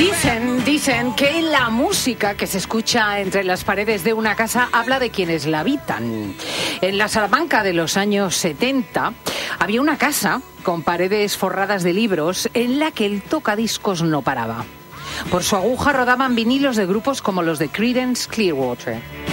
Dicen que la música que se escucha entre las paredes de una casa habla de quienes la habitan. En la Salamanca de los años 70 había una casa con paredes forradas de libros en la que el tocadiscos no paraba. Por su aguja rodaban vinilos de grupos como los de Creedence Clearwater.